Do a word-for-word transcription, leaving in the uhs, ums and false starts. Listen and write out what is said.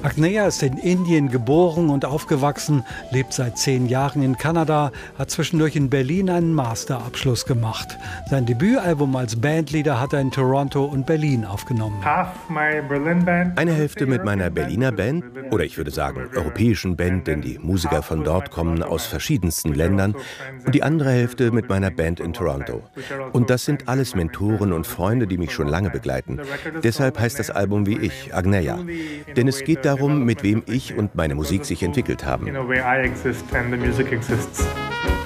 Agneya ist in Indien geboren und aufgewachsen, lebt seit zehn Jahren in Kanada, hat zwischendurch in Berlin einen Masterabschluss gemacht. Sein Debütalbum als Bandleader hat er in Toronto und Berlin aufgenommen. Eine Hälfte mit meiner Berliner Band, oder ich würde sagen europäischen Band, denn die Musiker von dort kommen aus verschiedensten Ländern, und die andere Hälfte mit meiner Band in Toronto. Und das sind alles Mentoren und Freunde, die mich schon lange begleiten. Deshalb heißt das Album wie ich, Agneya. Denn es geht darum, mit wem ich und meine Musik sich entwickelt haben. In a way I exist and the music exists.